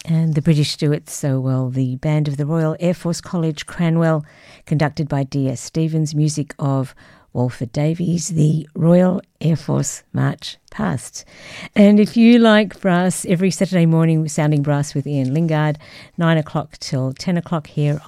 And the British do it so well. The band of the Royal Air Force College, Cranwell, conducted by D.S. Stevens, music of Walford Davies, the Royal Air Force March Past. And if you like brass, every Saturday morning, Sounding Brass with Ian Lingard, 9 o'clock till 10 o'clock here